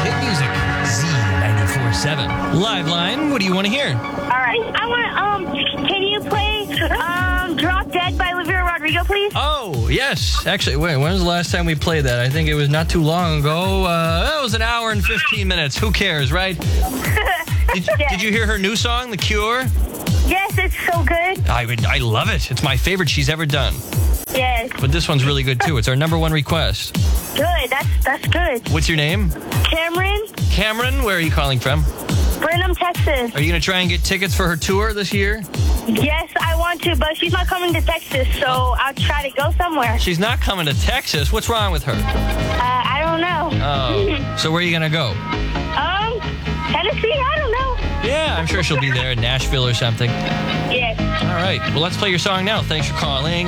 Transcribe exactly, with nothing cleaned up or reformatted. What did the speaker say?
hit music. Z ninety-four point seven. Live line, what do you want to hear? All right. I want, um, can you play, um, Drop Dead by Olivia Rodrigo, please? Oh, yes. Actually, wait, when was the last time we played that? I think it was not too long ago. Uh, that was an hour and fifteen minutes. Who cares, right? Did, Yes. did you hear her new song, The Cure? Yes, it's so good. I would, I love it. It's my favorite she's ever done. Yes. But this one's really good, too. It's our number one request. Good. That's, that's good. What's your name? Cameron, Cameron, where are you calling from? Brenham, Texas. Are you going to try and get tickets for her tour this year? Yes, I want to, but she's not coming to Texas, so I'll try to go somewhere. She's not coming to Texas. What's wrong with her? Uh, I don't know. Oh, so where are you going to go? Um, Tennessee? I don't know. Yeah, I'm sure she'll be there in Nashville or something. Yes. All right. Well, let's play your song now. Thanks for calling.